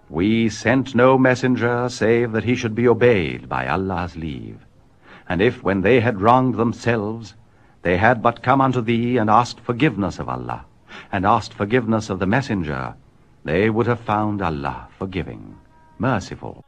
We sent no messenger save that he should be obeyed by Allah's leave. And if, when they had wronged themselves, they had but come unto thee and asked forgiveness of Allah, and asked forgiveness of the messenger, they would have found Allah forgiving, merciful.